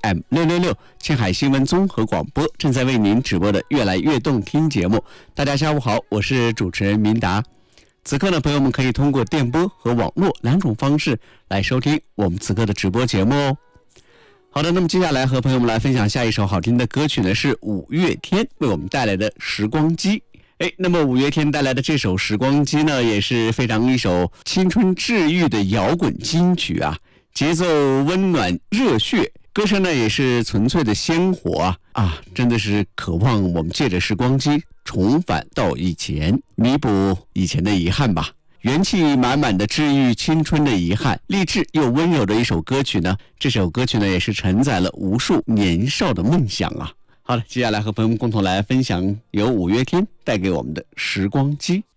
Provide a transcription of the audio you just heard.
FM 666青海新闻综合广播正在为您直播的越来越动听节目。大家下午好，我是主持人明达。此刻呢，朋友们可以通过电波和网络两种方式来收听我们此刻的直播节目哦。好的，那么接下来和朋友们来分享下一首好听的歌曲呢，是五月天为我们带来的《时光机》。那么五月天带来的这首《时光机》呢，也是非常一首青春治愈的摇滚金曲啊，节奏温暖热血，歌声呢也是纯粹的鲜活啊，真的是渴望我们借着时光机重返到以前，弥补以前的遗憾吧。元气满满的治愈青春的遗憾，励志又温柔的一首歌曲呢，这首歌曲呢也是承载了无数年少的梦想啊。好了，接下来和朋友们共同来分享由五月天带给我们的时光机。